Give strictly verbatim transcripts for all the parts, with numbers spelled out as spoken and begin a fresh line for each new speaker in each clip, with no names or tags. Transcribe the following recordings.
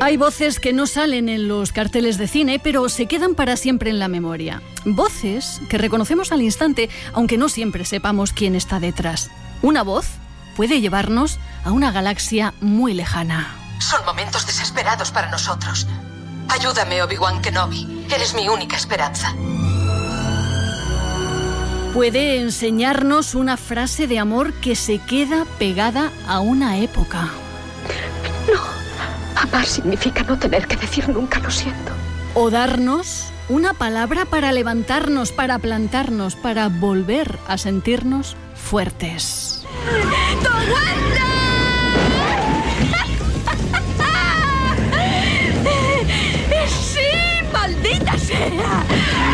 Hay voces que no salen en los carteles de cine, pero se quedan para siempre en la memoria. Voces que reconocemos al instante, aunque no siempre sepamos quién está detrás. Una voz puede llevarnos a una galaxia muy lejana.
Son momentos desesperados para nosotros. Ayúdame, Obi-Wan Kenobi. Eres mi única esperanza.
Puede enseñarnos una frase de amor que se queda pegada a una época.
No. Amar significa no tener que decir nunca lo siento.
O darnos una palabra para levantarnos, para plantarnos, para volver a sentirnos fuertes.
¡Tú aguanta! ¡Sí, maldita sea!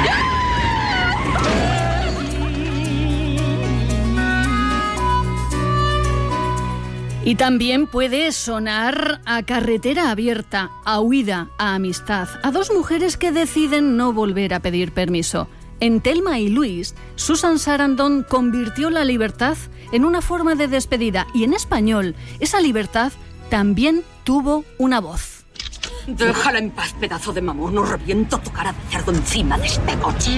Y también puede sonar a carretera abierta, a huida, a amistad, a dos mujeres que deciden no volver a pedir permiso. En Thelma y Luis, Susan Sarandon convirtió la libertad en una forma de despedida y en español, esa libertad también tuvo una voz.
Déjala en paz, pedazo de mamón, no reviento tu cara de cerdo encima de este coche.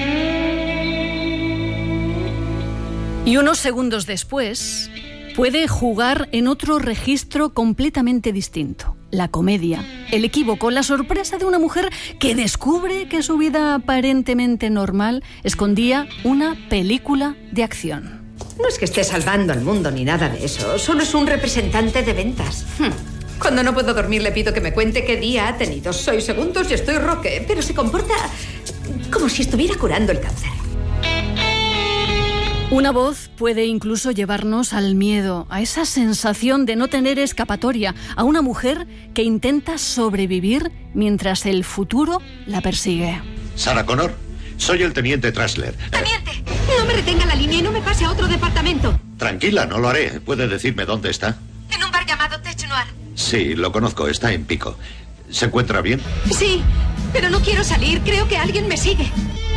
Y unos segundos después, puede jugar en otro registro completamente distinto. La comedia, el equívoco, la sorpresa de una mujer que descubre que su vida aparentemente normal escondía una película de acción.
No es que esté salvando al mundo ni nada de eso, solo es un representante de ventas. Cuando no puedo dormir le pido que me cuente qué día ha tenido. Soy segundos y estoy roque, pero se comporta como si estuviera curando el cáncer.
Una voz puede incluso llevarnos al miedo, a esa sensación de no tener escapatoria, a una mujer que intenta sobrevivir mientras el futuro la persigue.
Sarah Connor, soy el teniente Trasler.
¡Teniente! No me retenga la línea y no me pase a otro departamento.
Tranquila, no lo haré. ¿Puede decirme dónde está?
En un bar llamado Tech Noir.
Sí, lo conozco, está en Pico. ¿Se encuentra bien?
Sí, pero no quiero salir, creo que alguien me sigue.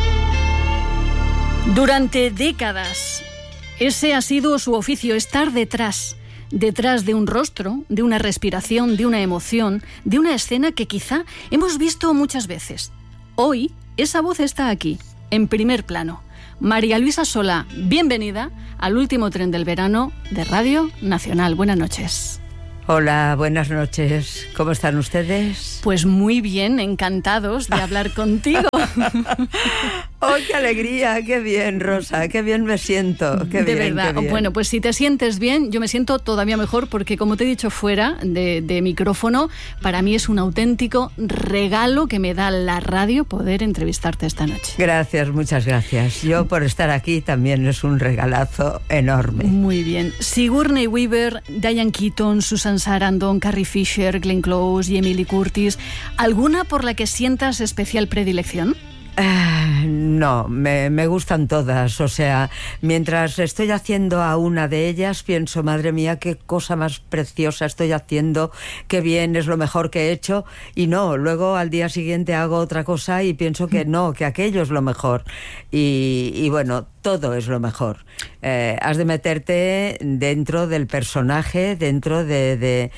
Durante décadas, ese ha sido su oficio, estar detrás, detrás de un rostro, de una respiración, de una emoción, de una escena que quizá hemos visto muchas veces. Hoy, esa voz está aquí, en primer plano. María Luisa Solá, bienvenida al último tren del verano de Radio Nacional. Buenas noches.
Hola, buenas noches. ¿Cómo están ustedes?
Pues muy bien, encantados de hablar contigo.
¡Oh, qué alegría! ¡Qué bien, Rosa! ¡Qué bien me siento! ¡Qué
de
bien,
verdad.
qué bien!
Bueno, pues si te sientes bien, yo me siento todavía mejor porque, como te he dicho fuera de, de micrófono, para mí es un auténtico regalo que me da la radio poder entrevistarte esta noche.
Gracias, muchas gracias. Yo por estar aquí también es un regalazo enorme.
Muy bien. Sigourney Weaver, Diane Keaton, Susan Sarandon, Carrie Fisher, Glenn Close y Emily Curtis. ¿Alguna por la que sientas especial predilección?
Uh, no, me, me gustan todas. O sea, mientras estoy haciendo a una de ellas, pienso, madre mía, qué cosa más preciosa estoy haciendo, qué bien, es lo mejor que he hecho. Y no, luego al día siguiente hago otra cosa y pienso que no, que aquello es lo mejor. Y, y bueno, todo es lo mejor. Eh, has de meterte dentro del personaje, dentro de, de,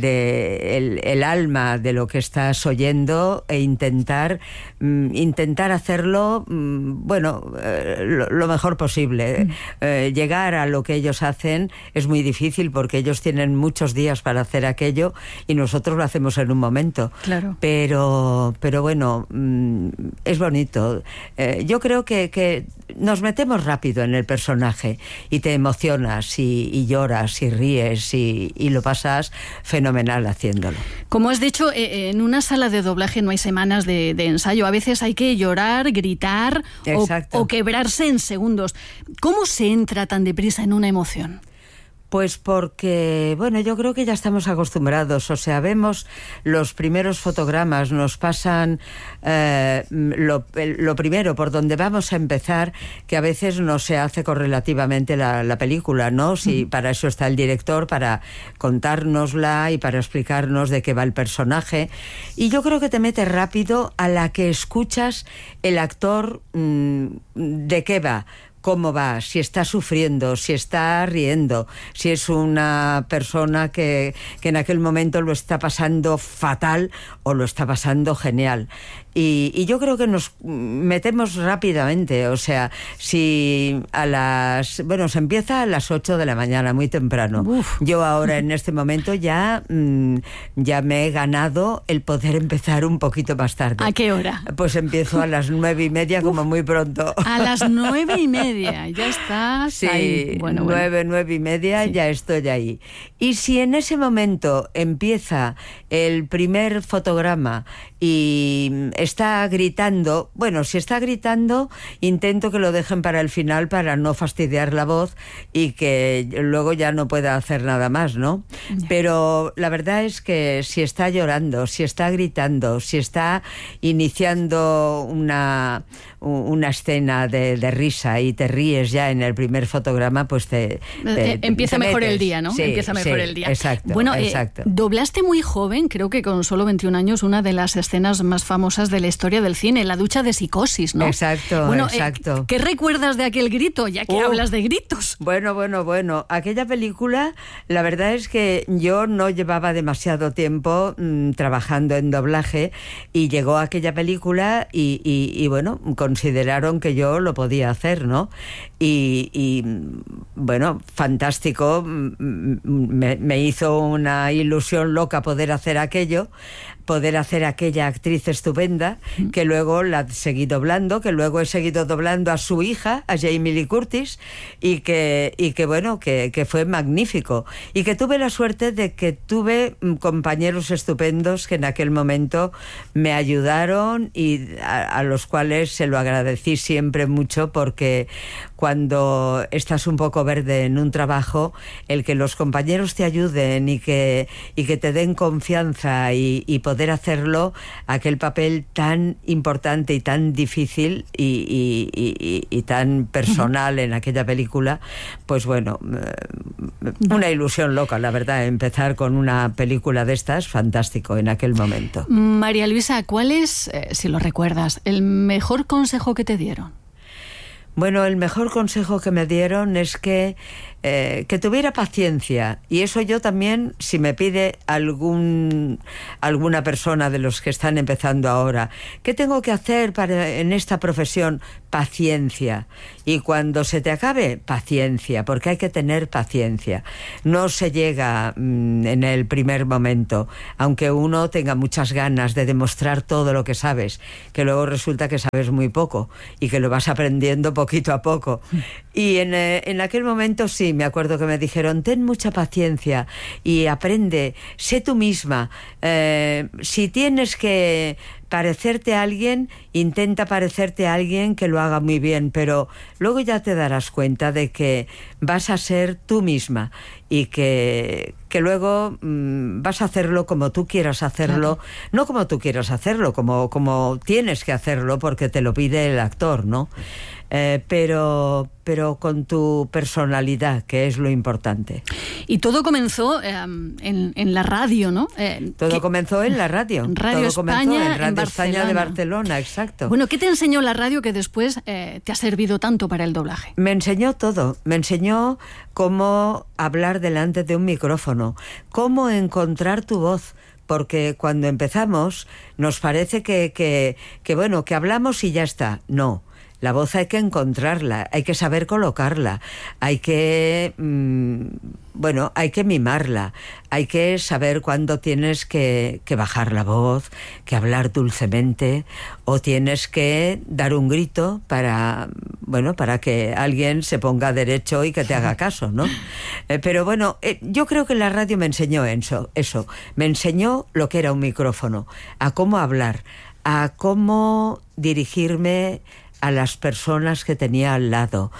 de el, el alma de lo que estás oyendo e intentar mm, intentar hacerlo mm, bueno eh, lo, lo mejor posible. Mm. Eh, llegar a lo que ellos hacen es muy difícil porque ellos tienen muchos días para hacer aquello y nosotros lo hacemos en un momento.
Claro.
Pero pero bueno, mm, es bonito. Eh, yo creo que, que nos metemos rápido en el personaje y te emocionas y, y lloras y ríes y, y lo pasas fenomenal haciéndolo.
Como has dicho, eh, en una sala de doblaje no hay semanas de, de ensayo. A veces hay que llorar, gritar o, o quebrarse en segundos. ¿Cómo se entra tan deprisa en una emoción?
Pues porque, bueno, yo creo que ya estamos acostumbrados, o sea, vemos los primeros fotogramas, nos pasan eh, lo, lo primero, por donde vamos a empezar, que a veces no se hace correlativamente la, la película, ¿no? Si para eso está el director, para contárnosla y para explicarnos de qué va el personaje. Y yo creo que te metes rápido a la que escuchas el actor mmm, de qué va. cómo va, si está sufriendo, si está riendo, si es una persona que, que en aquel momento lo está pasando fatal o lo está pasando genial. Y, y yo creo que nos metemos rápidamente, o sea, si a las... Bueno, se empieza a las ocho de la mañana, muy temprano. Uf. Yo ahora en este momento ya, mmm, ya me he ganado el poder empezar un poquito más tarde.
¿A qué hora?
Pues empiezo a las nueve y media, como muy pronto.
A las nueve y media, ya estás
sí,
ahí. Bueno, bueno.
nueve, nueve y media, sí. Ya estoy ahí. Y si en ese momento empieza el primer fotograma y está gritando, bueno, si está gritando, intento que lo dejen para el final para no fastidiar la voz y que luego ya no pueda hacer nada más, ¿no? Yeah. Pero la verdad es que si está llorando, si está gritando, si está iniciando una, una escena de, de risa y te ríes ya en el primer fotograma, pues te... te
Empieza
te
mejor
metes.
el día, ¿no?
Sí,
Empieza mejor
sí,
el día.
Exacto,
bueno,
exacto.
Eh, doblaste muy joven, creo que con solo veintiún años, una de las escenas más famosas de la historia del cine, la ducha de Psicosis, ¿no?
Exacto,
bueno,
exacto.
Eh, ¿qué recuerdas de aquel grito, ya que uh, hablas de gritos?
Bueno, bueno, bueno. Aquella película, la verdad es que yo no llevaba demasiado tiempo mmm, trabajando en doblaje y llegó aquella película y, y, y, bueno, consideraron que yo lo podía hacer, ¿no? Y, y bueno, fantástico. Me, me hizo una ilusión loca poder hacer aquello, poder hacer aquella actriz estupenda, que luego la seguí doblando, que luego he seguido doblando a su hija, a Jamie Lee Curtis, y que, y que bueno, que, que fue magnífico. Y que tuve la suerte de que tuve compañeros estupendos que en aquel momento me ayudaron y a, a los cuales se lo agradecí siempre mucho, porque cuando estás un poco verde en un trabajo, el que los compañeros te ayuden y que, y que te den confianza y, y poder hacerlo, aquel papel tan importante y tan difícil y, y, y, y tan personal en aquella película, pues bueno, una ilusión loca, la verdad, empezar con una película de estas, fantástico en aquel momento.
María Luisa, ¿cuál es, eh, si lo recuerdas, el mejor consejo que te dieron?
Bueno, el mejor consejo que me dieron es que, eh, que tuviera paciencia. Y eso yo también, si me pide algún, alguna persona de los que están empezando ahora, ¿qué tengo que hacer para, en esta profesión? Paciencia. Y cuando se te acabe, paciencia, porque hay que tener paciencia. No se llega mmm, en el primer momento, aunque uno tenga muchas ganas de demostrar todo lo que sabes, que luego resulta que sabes muy poco y que lo vas aprendiendo poquito a poco. Y en, eh, en aquel momento sí, me acuerdo que me dijeron, ten mucha paciencia y aprende, sé tú misma. Eh, si tienes que parecerte a alguien, intenta parecerte a alguien que lo haga muy bien, pero luego ya te darás cuenta de que vas a ser tú misma y que, que luego mmm, vas a hacerlo como tú quieras hacerlo, claro. No como tú quieras hacerlo, como, como tienes que hacerlo porque te lo pide el actor, ¿no? Eh, pero, pero con tu personalidad, que es lo importante.
Y todo comenzó eh, en, en la radio, ¿no? Eh,
todo
¿qué?
comenzó en la radio.
Radio
todo
España,
comenzó en Radio
en
España de Barcelona, exacto.
Bueno, ¿qué te enseñó la radio que después eh, te ha servido tanto para el doblaje?
Me enseñó todo. Me enseñó cómo hablar delante de un micrófono, cómo encontrar tu voz. Porque cuando empezamos nos parece que, que, que, bueno, que hablamos y ya está. No. La voz hay que encontrarla, hay que saber colocarla, hay que, mmm, bueno, hay que mimarla, hay que saber cuándo tienes que, que bajar la voz, que hablar dulcemente, o tienes que dar un grito para, bueno, para que alguien se ponga derecho y que te haga caso, ¿no? Eh, pero bueno, eh, yo creo que la radio me enseñó eso, eso, me enseñó lo que era un micrófono, a cómo hablar, a cómo dirigirme a las personas que tenía al lado,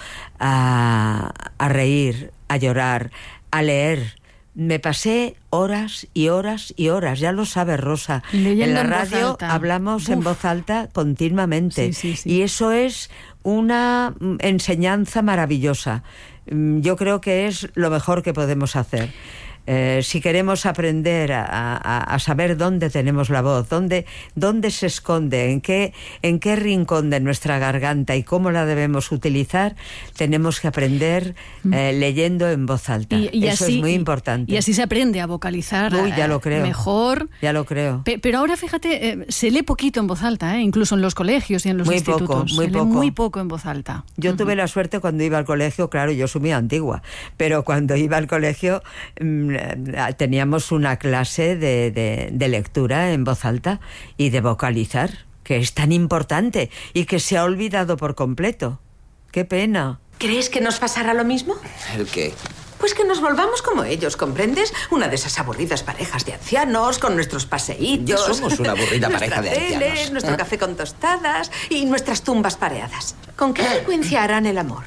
a, a reír, a llorar, a leer. Me pasé horas y horas y horas, ya lo sabe Rosa.
Leyendo
en la
en
radio
voz alta.
hablamos Uf. en voz alta continuamente.
Sí, sí, sí.
Y eso es una enseñanza maravillosa. Yo creo que es lo mejor que podemos hacer. Eh, si queremos aprender a, a, a saber dónde tenemos la voz, dónde, dónde se esconde, en qué, en qué rincón de nuestra garganta y cómo la debemos utilizar, tenemos que aprender eh, leyendo en voz alta.
Y, y
Eso
así,
es muy importante.
Y así se aprende a vocalizar
Uy, ya lo creo.
mejor.
Ya lo creo.
Pe- pero ahora, fíjate, eh, se lee poquito en voz alta, ¿eh? Incluso en los colegios y en los
Muy
institutos.
poco, muy
se lee
poco.
muy poco en voz alta.
Yo
Ujú.
tuve la suerte cuando iba al colegio, claro, yo soy muy antigua, pero cuando iba al colegio mmm, teníamos una clase de, de, de lectura en voz alta y de vocalizar, que es tan importante y que se ha olvidado por completo. ¡Qué pena!
¿Crees que nos pasará lo mismo?
¿El qué?
Pues que nos volvamos como ellos, ¿comprendes? Una de esas aburridas parejas de ancianos con nuestros paseítos.
Ya somos una aburrida pareja de
Nuestra tele,
ancianos.
nuestro café con tostadas y nuestras tumbas pareadas. ¿Con qué frecuencia harán el amor?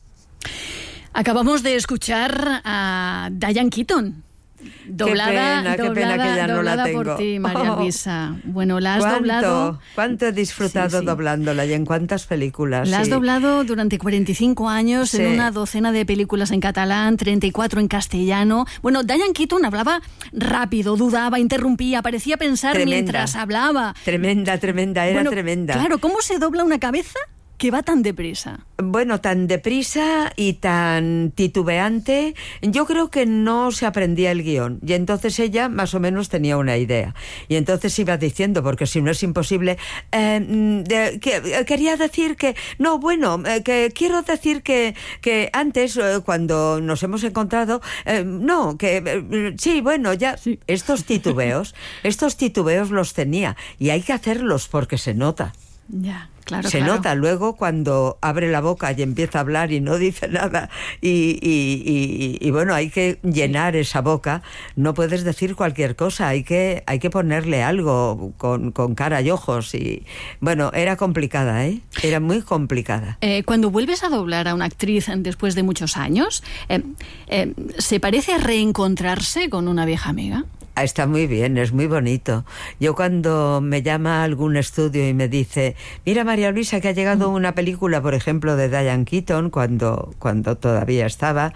Acabamos de escuchar a Diane Keaton. Doblada,
pena, qué
doblada,
pena que ya no la
doblada
tengo.
por ti, María
Oh.
Luisa. Bueno, la has
¿Cuánto,
doblado.
¿Cuánto he disfrutado
Sí, sí.
doblándola y en cuántas películas?
La has
sí.
doblado durante cuarenta y cinco años
Sí.
en una docena de películas en catalán, treinta y cuatro en castellano. Bueno, Diane Keaton hablaba rápido, dudaba, interrumpía, parecía pensar
Tremenda.
mientras hablaba.
Tremenda, tremenda, era
Bueno,
tremenda.
Claro, ¿cómo se dobla una cabeza que va tan deprisa?
Bueno, tan deprisa y tan titubeante, yo creo que no se aprendía el guión. Y entonces ella más o menos tenía una idea. Y entonces iba diciendo, porque si no es imposible, eh, de, que, quería decir que, no, bueno, eh, que quiero decir que, que antes, eh, cuando nos hemos encontrado, eh, no, que eh, sí, bueno, ya,
Sí.
estos titubeos, estos titubeos los tenía. Y hay que hacerlos porque se nota.
Ya, claro,
Se
claro.
nota luego cuando abre la boca y empieza a hablar y no dice nada y, y, y, y bueno, hay que llenar esa boca, no puedes decir cualquier cosa, hay que, hay que ponerle algo con, con cara y ojos y bueno, era complicada, ¿eh? Era muy complicada.
Eh, cuando vuelves a doblar a una actriz después de muchos años, eh, eh, ¿se parece a reencontrarse con una vieja amiga?
Ah, está muy bien, es muy bonito. Yo cuando me llama a algún estudio y me dice, mira María Luisa que ha llegado una película, por ejemplo, de Diane Keaton cuando, cuando todavía estaba,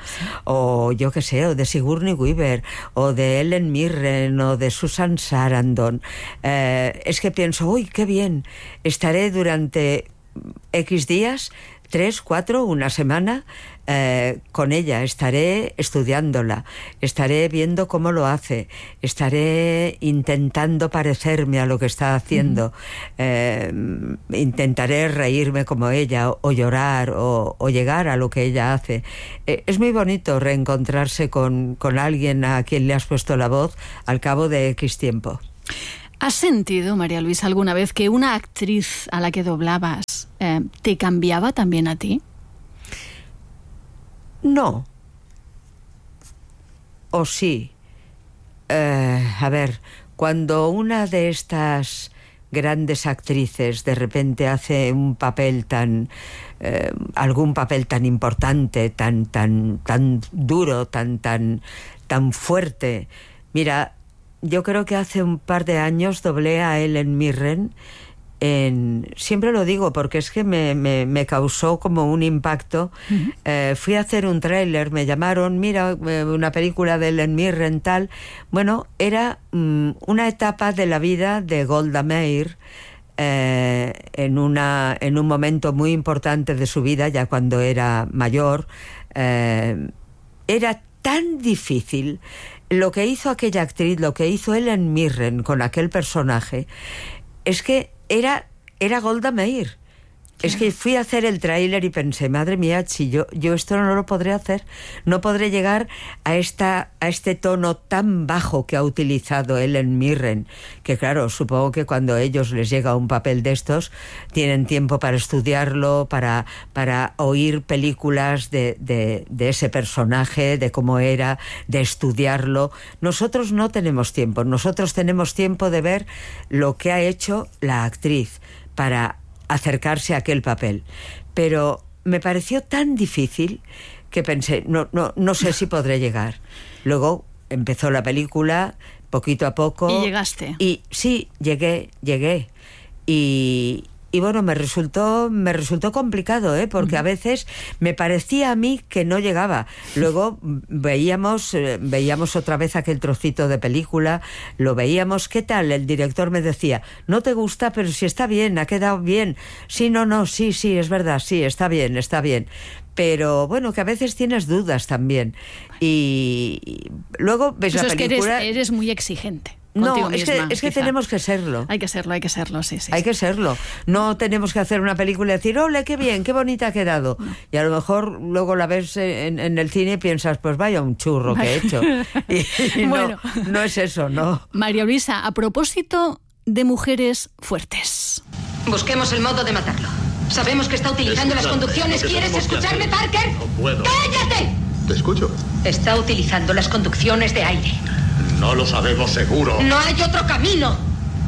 o yo qué sé, o de Sigourney Weaver, o de Helen Mirren, o de Susan Sarandon, eh, es que pienso, uy, qué bien, estaré durante X días, tres, cuatro, una semana, eh, con ella, estaré estudiándola, estaré viendo cómo lo hace, estaré intentando parecerme a lo que está haciendo, uh-huh. eh, intentaré reírme como ella, o, o llorar, o, o llegar a lo que ella hace. Eh, es muy bonito reencontrarse con, con alguien a quien le has puesto la voz al cabo de X tiempo.
¿Has sentido, María Luisa, alguna vez que una actriz a la que doblabas eh, te cambiaba también a ti?
No. O sí. Eh, a ver, cuando una de estas grandes actrices de repente hace un papel tan... Eh, algún papel tan importante, tan, tan, tan duro, tan, tan, tan fuerte... Mira... Yo creo que hace un par de años doblé a Helen Mirren en... Siempre lo digo porque es que me, me, me causó como un impacto. Uh-huh. Eh, fui a hacer un tráiler, me llamaron, mira, una película de Helen Mirren, tal. Bueno, era um, una etapa de la vida de Golda Meir, eh, en, una, en un momento muy importante de su vida, ya cuando era mayor. Eh, era tan difícil... Lo que hizo aquella actriz, lo que hizo Helen Mirren con aquel personaje, es que era, era Golda Meir. Claro. Es que fui a hacer el tráiler y pensé, madre mía, si yo, yo esto no lo podré hacer, no podré llegar a, esta, a este tono tan bajo que ha utilizado Helen Mirren, que claro, supongo que cuando a ellos les llega un papel de estos, tienen tiempo para estudiarlo, para, para oír películas de, de, de ese personaje, de cómo era, de estudiarlo. Nosotros no tenemos tiempo, nosotros tenemos tiempo de ver lo que ha hecho la actriz para acercarse a aquel papel, pero me pareció tan difícil que pensé, no, no, no sé si podré llegar. Luego empezó la película, poquito a poco.
¿Y llegaste?
Y sí, llegué, llegué. Y, Y bueno, me resultó, me resultó complicado, ¿eh? Porque uh-huh. a veces me parecía a mí que no llegaba. Luego veíamos, eh, veíamos otra vez aquel trocito de película, lo veíamos, ¿qué tal? El director me decía, no te gusta, pero si está bien, ha quedado bien. Sí, no, no, sí, sí, es verdad, sí, está bien, está bien. Pero bueno, que a veces tienes dudas también. Y, y luego ves
Eso
la película...
Es que eres, eres muy exigente.
No, es
misma,
que, es que tenemos que serlo.
Hay que serlo, hay que serlo, sí, sí.
Hay
sí.
que serlo. No tenemos que hacer una película y decir, ¡ole, qué bien, qué bonita ha quedado! No. Y a lo mejor luego la ves en, en el cine y piensas, pues vaya un churro que he hecho. Y, y bueno. no, no es eso, ¿no?
María Luisa, a propósito de mujeres fuertes.
Busquemos el modo de matarlo. Sabemos que está utilizando las conducciones. ¿Quieres escucharme, Parker?
No puedo.
¡Cállate!
Te escucho.
Está utilizando las conducciones de aire.
No lo sabemos seguro.
No hay otro camino.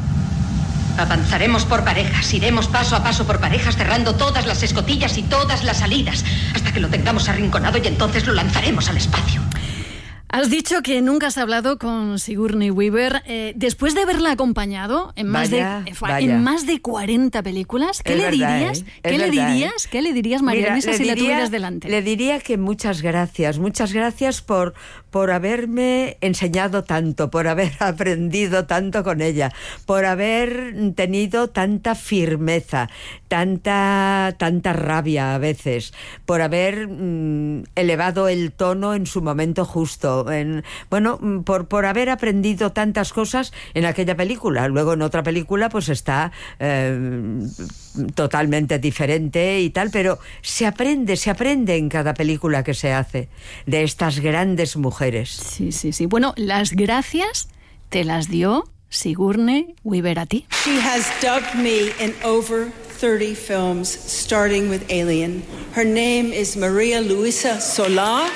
Avanzaremos por parejas, iremos paso a paso por parejas, cerrando todas las escotillas y todas las salidas, hasta que lo tengamos arrinconado y entonces lo lanzaremos al espacio.
Has dicho que nunca has hablado con Sigourney Weaver. Eh, después de haberla acompañado en más,
vaya,
de,
vaya.
en más de cuarenta películas, ¿qué
es
le
verdad,
dirías?
¿eh?
¿Qué le
verdad,
dirías?
¿eh?
¿Qué le dirías, María
Mira,
Luisa, si
diría,
la tuvieras delante?
Le diría que muchas gracias, muchas gracias por, por haberme enseñado tanto, por haber aprendido tanto con ella, por haber tenido tanta firmeza, tanta, tanta rabia a veces, por haber mmm, elevado el tono en su momento justo, en, bueno, por, por haber aprendido tantas cosas en aquella película. Luego en otra película pues está eh, totalmente diferente y tal, pero se aprende, se aprende en cada película que se hace de estas grandes mujeres.
Sí, sí, sí. Bueno, las gracias te las dio Sigourney Weaver a ti.
She has dubbed me in over thirty films, starting with Alien. Her name is María Luisa Solá.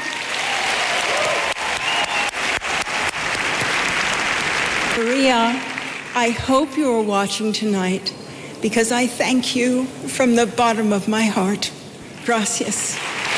Maria, I hope you are watching tonight because I thank you from the bottom of my heart. Gracias.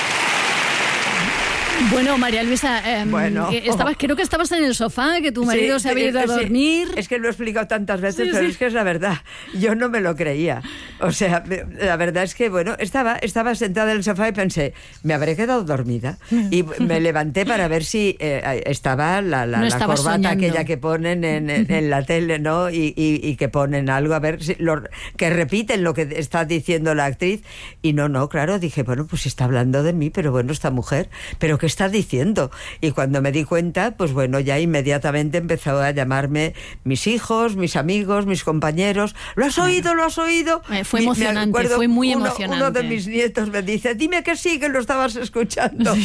Bueno, María Luisa, eh,
bueno.
estabas, creo que estabas en el sofá, que tu marido
sí,
se había ido a dormir.
Sí. Es que lo he explicado tantas veces,
sí,
pero
sí.
es que es la verdad. Yo no me lo creía. O sea, la verdad es que, bueno, estaba, estaba sentada en el sofá y pensé, me habré quedado dormida. Y me levanté para ver si eh, estaba la, la,
no
la corbata
soñando.
aquella que ponen en, en, en la tele, ¿no? Y, y, y que ponen algo, a ver, si lo, que repiten lo que está diciendo la actriz. Y no, no, claro, dije, bueno, pues está hablando de mí, pero bueno, esta mujer, pero ¿qué está diciendo? Y cuando me di cuenta, pues bueno, ya inmediatamente empezó a llamarme mis hijos, mis amigos, mis compañeros. ¿Lo has oído? ¿Lo has oído?
Eh, fue emocionante, fue muy
uno,
emocionante.
Uno de mis nietos me dice, dime que sí, que lo estabas escuchando.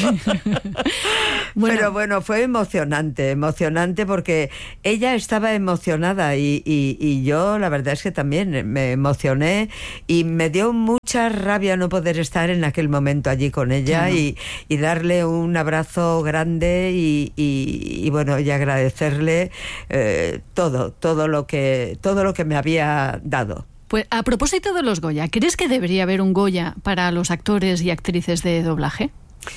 bueno. Pero bueno, fue emocionante, emocionante porque ella estaba emocionada y, y, y yo la verdad es que también me emocioné y me dio mucha rabia no poder estar en aquel momento allí con ella claro. y, y darle un abrazo grande y, y, y bueno, y agradecerle eh, todo, todo lo que, todo lo que me había dado.
Pues a propósito de los Goya, ¿crees que debería haber un Goya para los actores y actrices de doblaje?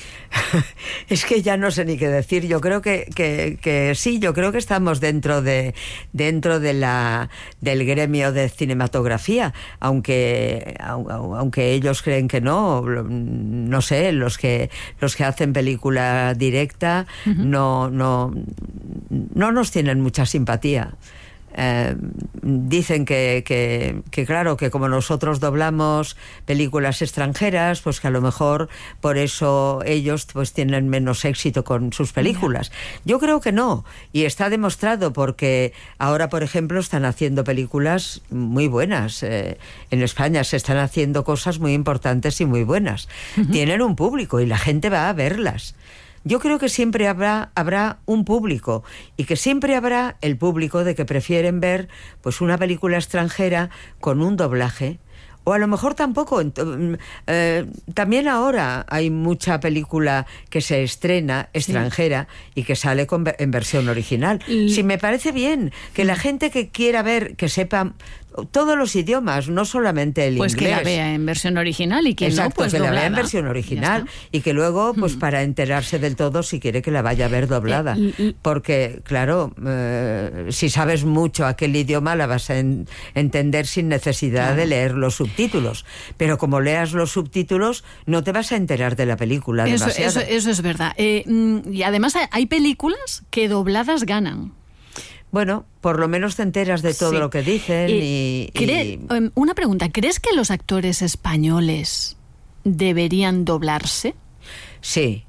Es que ya no sé ni qué decir. Yo creo que, que, que sí, yo creo que estamos dentro de dentro de la del gremio de cinematografía, aunque aunque ellos creen que no, no sé, los que los que hacen película directa uh-huh. no no no nos tienen mucha simpatía. Eh, dicen que, que, que claro, que como nosotros doblamos películas extranjeras, pues que a lo mejor por eso ellos pues tienen menos éxito con sus películas. Yo creo que no, y está demostrado porque ahora, por ejemplo, están haciendo películas muy buenas. Eh, en España se están haciendo cosas muy importantes y muy buenas. Uh-huh. Tienen un público y la gente va a verlas. Yo creo que siempre habrá, habrá un público y que siempre habrá el público de que prefieren ver pues una película extranjera con un doblaje. O a lo mejor tampoco. Eh, también ahora hay mucha película que se estrena extranjera sí. y que sale con, en versión original. Y... Sí, me parece bien que la gente que quiera ver, que sepa todos los idiomas, no solamente el
pues
inglés.
Pues que la vea en versión original y que
Exacto,
no, pues
que
doblada.
la vea en versión original y que luego, pues para enterarse del todo, si quiere que la vaya a ver doblada.
Eh, y, y,
Porque, claro, eh, si sabes mucho aquel idioma, la vas a en, entender sin necesidad claro. de leer los subtítulos. Pero como leas los subtítulos, no te vas a enterar de la película
eso,
demasiado.
Eso, eso es verdad. Eh, y además hay películas que dobladas ganan.
Bueno, por lo menos te enteras de todo sí. lo que dicen y, y,
y... Una pregunta, ¿crees que los actores españoles deberían doblarse?
Sí,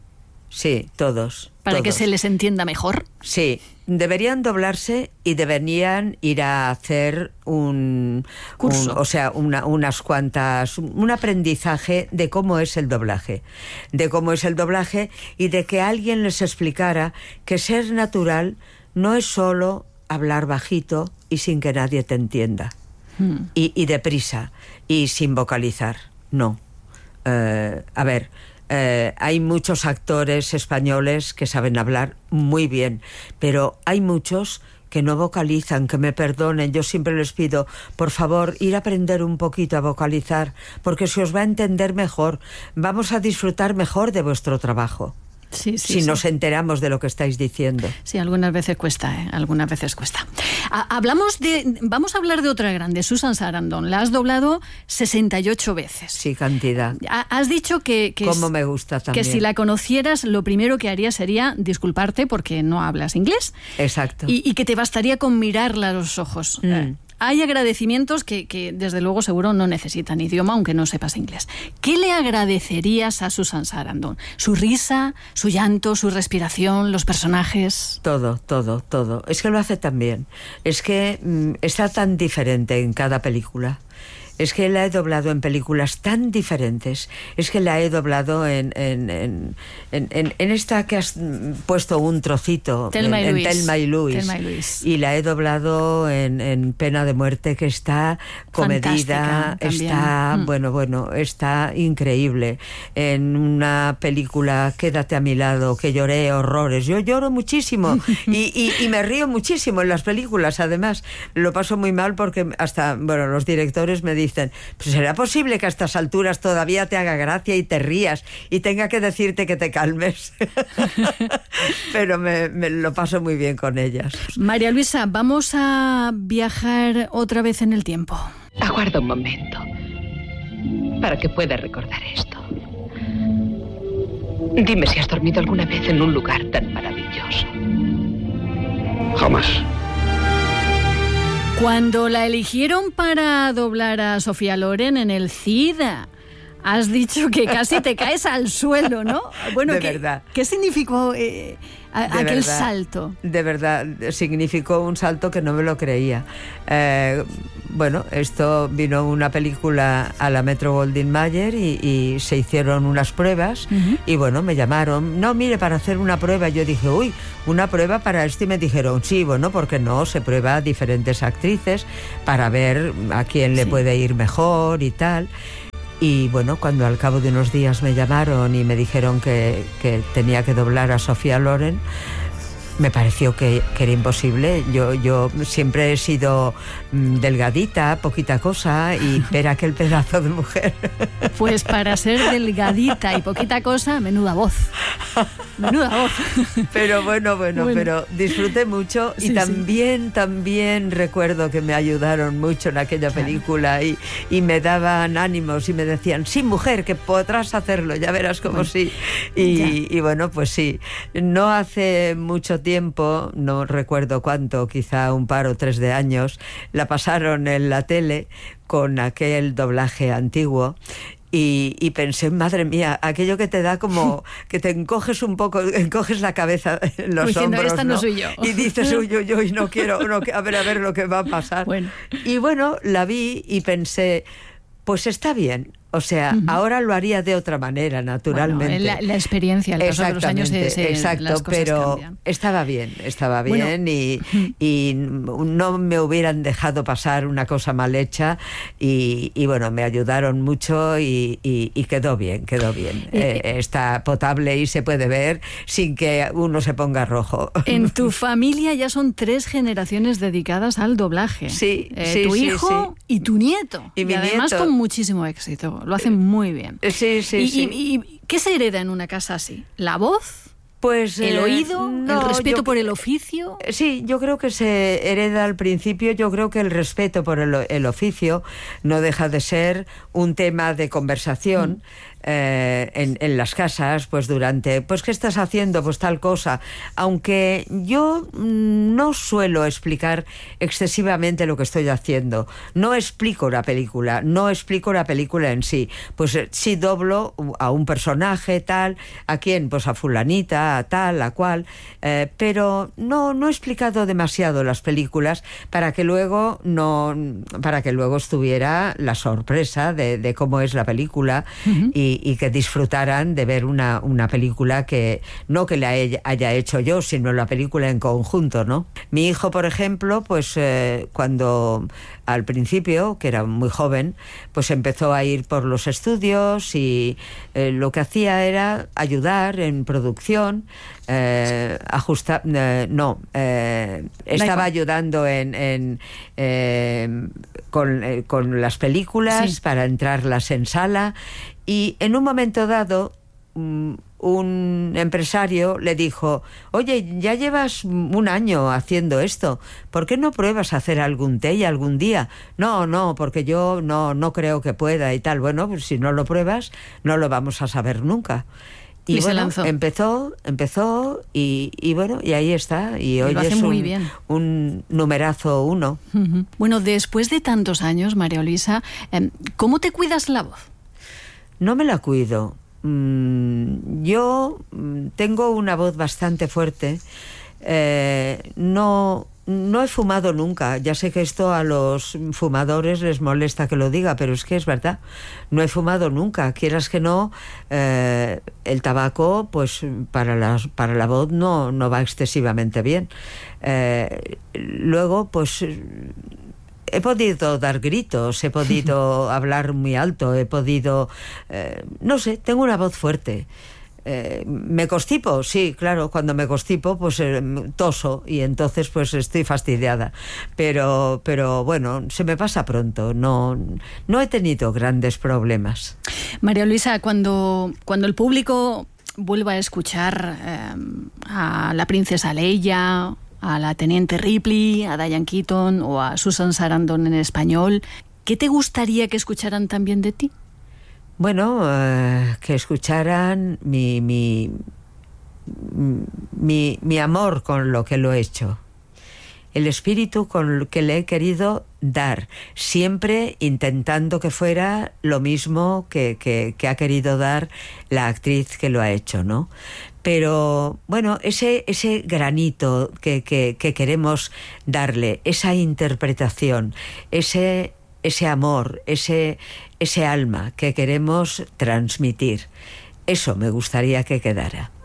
sí, todos.
¿Para
todos.
que se les entienda mejor?
Sí, deberían doblarse y deberían ir a hacer un
curso,
un, o sea, una, unas cuantas, un aprendizaje de cómo es el doblaje, de cómo es el doblaje y de que alguien les explicara que ser natural no es solo hablar bajito y sin que nadie te entienda. Hmm. Y, y deprisa, y sin vocalizar. No. Eh, a ver, eh, hay muchos actores españoles que saben hablar muy bien, pero hay muchos que no vocalizan, que me perdonen. Yo siempre les pido, por favor, ir a aprender un poquito a vocalizar, porque se os va a entender mejor. Vamos a disfrutar mejor de vuestro trabajo.
Sí, sí,
si
sí.
nos enteramos de lo que estáis diciendo.
Sí, algunas veces cuesta, ¿eh? Algunas veces cuesta. Ha, hablamos de, vamos a hablar de otra grande, Susan Sarandon. La has doblado sesenta y ocho veces.
Sí, cantidad.
Ha, has dicho que, que,
Cómo me gusta también.
que si la conocieras, lo primero que harías sería disculparte porque no hablas inglés.
Exacto.
Y, y que te bastaría con mirarla a los ojos.
Mm.
Hay agradecimientos que, que, desde luego, seguro no necesitan idioma, aunque no sepas inglés. ¿Qué le agradecerías a Susan Sarandon? ¿Su risa, su llanto, su respiración, los personajes?
Todo, todo, todo. Es que lo hace tan bien. Es que mm, está tan diferente en cada película. Es que la he doblado en películas tan diferentes. Es que la he doblado en, en, en, en, en esta que has puesto un trocito,
Thelma
en,
y
en
Luis.
Thelma y Luis.
Thelma y Luis.
Y la he doblado en, en Pena de Muerte, que está comedida, está, mm. bueno, bueno, está increíble. En una película, Quédate a mi lado, que lloré horrores. Yo lloro muchísimo y, y, y me río muchísimo en las películas, además. Lo paso muy mal porque hasta, bueno, los directores me dicen, pues ¿será posible que a estas alturas todavía te haga gracia y te rías y tenga que decirte que te calmes? Pero me, me lo paso muy bien con ellas.
María Luisa, vamos a viajar otra vez en el tiempo.
Aguarda un momento para que pueda recordar esto. Dime si has dormido alguna vez en un lugar tan maravilloso.
Jamás.
Cuando la eligieron para doblar a Sofía Loren en el CIDA, has dicho que casi te caes al suelo, ¿no? Bueno,
de
¿qué,
verdad.
¿qué significó eh, a,
de
aquel
verdad,
salto?
De verdad, significó un salto que no me lo creía. Eh, bueno, esto vino una película a la Metro Goldwyn Mayer y, y se hicieron unas pruebas uh-huh. y bueno, me llamaron. No, mire, para hacer una prueba. Yo dije, uy, una prueba para esto y me dijeron, sí, bueno, porque no, se prueba a diferentes actrices para ver a quién le sí. puede ir mejor y tal. Y bueno, cuando al cabo de unos días me llamaron y me dijeron que, que tenía que doblar a Sofía Loren, me pareció que, que era imposible. Yo, yo siempre he sido mmm, delgadita, poquita cosa, y ver aquel pedazo de mujer.
Pues para ser delgadita y poquita cosa, menuda voz. Menuda voz.
Pero bueno, bueno, bueno. pero disfruté mucho y sí, también, sí. también recuerdo que me ayudaron mucho en aquella película y, y me daban ánimos y me decían, sí, mujer, que podrás hacerlo, ya verás como bueno, sí. Y, y bueno, pues sí, no hace mucho tiempo, no recuerdo cuánto, quizá un par o tres de años, la pasaron en la tele con aquel doblaje antiguo. Y, y pensé, madre mía, aquello que te da como que te encoges un poco, encoges la cabeza en los
diciendo,
hombros,
esta
¿no?
no soy yo.
Y dices, uy, uy, uy, no quiero, no, a ver, a ver lo que va a pasar.
Bueno.
Y bueno, la vi y pensé, pues está bien. O sea, uh-huh. ahora lo haría de otra manera, naturalmente.
Bueno, la, la experiencia, el paso de los años se, se,
exacto,
las cosas
pero
cambian.
estaba bien, estaba bien bueno, y, uh-huh. y no me hubieran dejado pasar una cosa mal hecha y, y bueno, me ayudaron mucho y, y, y quedó bien, quedó bien. Eh, eh, está potable y se puede ver sin que uno se ponga rojo.
En tu familia ya son tres generaciones dedicadas al doblaje.
Sí,
eh,
sí,
tu
sí,
hijo
sí.
y tu nieto.
Y,
y
mi
además
nieto.
Con muchísimo éxito. Lo hacen muy bien.
Sí, sí,
y,
sí.
Y, y, ¿qué se hereda en una casa así? ¿La voz?
Pues,
¿El
eh,
oído?
no,
¿El respeto
yo,
por el oficio?
Sí, yo creo que se hereda al principio. Yo creo que el respeto por el, el oficio no deja de ser un tema de conversación. Mm. Eh, en, en las casas, pues durante, pues ¿qué estás haciendo? Pues tal cosa. Aunque yo no suelo explicar excesivamente lo que estoy haciendo. No explico la película, no explico la película en sí. Pues sí doblo a un personaje tal, a quién, pues a fulanita, a tal, a cual, eh, pero no, no he explicado demasiado las películas para que luego no, para que luego estuviera la sorpresa de, de cómo es la película. Uh-huh. y Y, y que disfrutaran de ver una, una película que no que la haya hecho yo, sino la película en conjunto, ¿no? Mi hijo, por ejemplo, pues eh, cuando al principio, que era muy joven, pues empezó a ir por los estudios y eh, lo que hacía era ayudar en producción, eh, ajustar, eh, no, eh, estaba ayudando en, en eh, con, eh, con las películas, sí, para entrarlas en sala. Y en un momento dado, um, un empresario le dijo: oye, ya llevas un año haciendo esto, ¿por qué no pruebas a hacer algún té algún día? No, no, porque yo no, no creo que pueda y tal. Bueno, pues si no lo pruebas, no lo vamos a saber nunca. Y, y bueno, se lanzó. empezó, empezó y, y bueno, y ahí está. Y, y hoy es un, un numerazo uno.
Uh-huh. Bueno, después de tantos años, María Luisa, ¿cómo te cuidas la voz?
No me la cuido. Mm, yo tengo una voz bastante fuerte. Eh, no, no he fumado nunca. Ya sé que esto a los fumadores les molesta que lo diga, pero es que es verdad. No he fumado nunca. Quieras que no, eh, el tabaco, pues para la, para la voz no, no va excesivamente bien. Eh, luego, pues... He podido dar gritos, he podido hablar muy alto, he podido... Eh, no sé, tengo una voz fuerte. Eh, ¿Me constipo? Sí, claro, cuando me constipo pues eh, toso y entonces pues estoy fastidiada. Pero, pero bueno, se me pasa pronto, no, no he tenido grandes problemas.
María Luisa, cuando, cuando el público vuelva a escuchar eh, a la princesa Leia, a la teniente Ripley, a Diane Keaton o a Susan Sarandon en español, ¿qué te gustaría que escucharan también de ti?
Bueno, eh, que escucharan mi, mi, mi, mi amor con lo que lo he hecho. El espíritu con el que le he querido dar, siempre intentando que fuera lo mismo que, que, que ha querido dar la actriz que lo ha hecho, ¿no? Pero, bueno, ese, ese granito que, que, que queremos darle, esa interpretación, ese, ese amor, ese, ese alma que queremos transmitir, eso me gustaría que quedara.